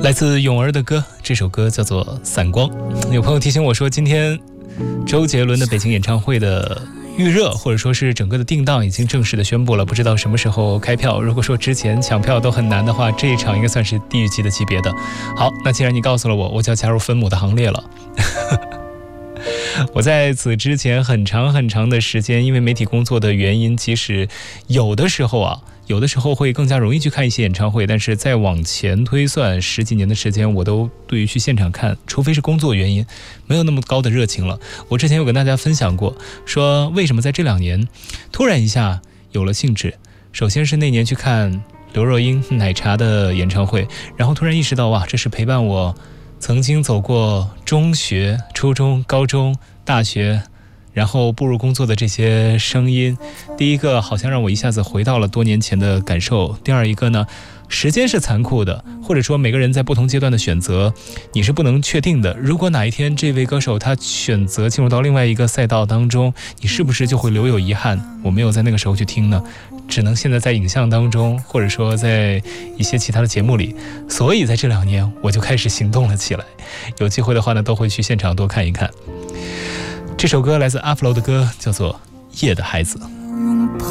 来自咏儿的歌，这首歌叫做《散光》。有朋友提醒我说，今天周杰伦的北京演唱会的预热，或者说是整个的定档已经正式的宣布了，不知道什么时候开票。如果说之前抢票都很难的话，这一场应该算是地狱级的级别的。好，那既然你告诉了我，我就要加入分母的行列了。我在此之前很长的时间，因为媒体工作的原因，其实有的时候会更加容易去看一些演唱会，但是再往前推算10几年的时间，我都对于去现场看，除非是工作原因，没有那么高的热情了。我之前有跟大家分享过，说为什么在这2年突然一下有了兴致。首先是那年去看刘若英奶茶的演唱会，然后突然意识到，哇，这是陪伴我曾经走过中学、初中、高中、大学，然后步入工作的这些声音。第一个好像让我一下子回到了多年前的感受，第二一个呢，时间是残酷的，或者说每个人在不同阶段的选择你是不能确定的。如果哪一天这位歌手他选择进入到另外一个赛道当中，你是不是就会留有遗憾，我没有在那个时候去听呢？只能现在在影像当中，或者说在一些其他的节目里。所以在这2年我就开始行动了起来，有机会的话呢，都会去现场多看一看。这首歌来自阿弗罗的歌，叫做《夜的孩子》。